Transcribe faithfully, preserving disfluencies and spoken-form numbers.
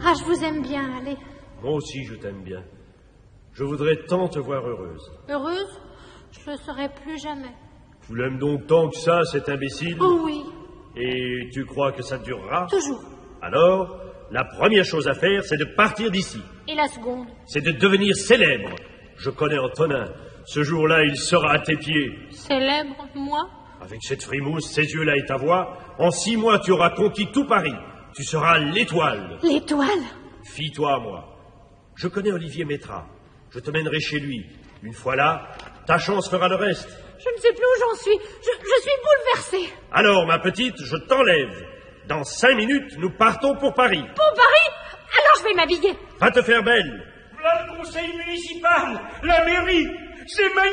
Ah, je vous aime bien, allez. Moi aussi, je t'aime bien. Je voudrais tant te voir heureuse. Heureuse? Je le serai plus jamais. Tu l'aimes donc tant que ça, cet imbécile? Oh oui. Et tu crois que ça durera? Toujours. Alors, la première chose à faire, c'est de partir d'ici. Et la seconde? C'est de devenir célèbre. Je connais Antonin. Ce jour-là, il sera à tes pieds. Célèbre, moi? Avec cette frimousse, ces yeux-là et ta voix, en six mois, tu auras conquis tout Paris. Tu seras l'étoile. L'étoile? Fie-toi à moi. Je connais Olivier Métra. Je te mènerai chez lui. Une fois là, ta chance fera le reste. Je ne sais plus où j'en suis. Je, je suis bouleversée. Alors, ma petite, je t'enlève. Dans cinq minutes, nous partons pour Paris. Pour Paris? Alors je vais m'habiller. Va te faire belle. Là, le conseil municipal, la mairie, c'est magnifique.